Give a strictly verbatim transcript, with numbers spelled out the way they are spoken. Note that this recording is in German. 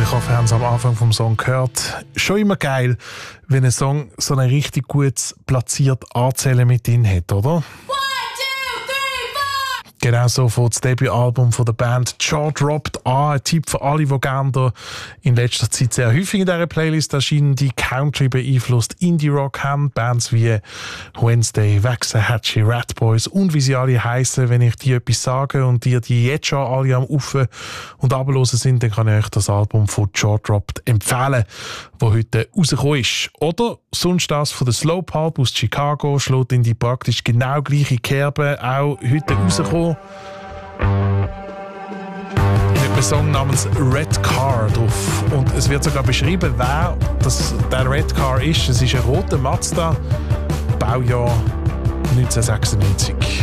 ich hoffe, wir haben es am Anfang vom Song gehört. Schon immer geil, wenn ein Song so ein richtig gut platziert Anzählen mit drin hat, oder? Genau so fängt das Debütalbum von der Band Jaw Dropped an. Ein Tipp für alle, die gerne da in letzter Zeit sehr häufig in dieser Playlist erscheinen, die Country beeinflusst Indie-Rock haben. Bands wie Wednesday, Waxahachie, Ratboys und wie sie alle heissen. Wenn ich dir etwas sage und dir die jetzt schon alle am Auf- und Abhören sind, dann kann ich euch das Album von Jaw Dropped empfehlen, das heute rausgekommen ist. Oder sonst das von der Slow Pulp aus Chicago, schlägt in die praktisch genau gleiche Kerbe, auch heute rausgekommen. Mit einem Song namens Red Car drauf. Und es wird sogar beschrieben, wer das, der Red Car ist. Es ist ein roter Mazda, Baujahr neunzehnhundertsechsundneunzig.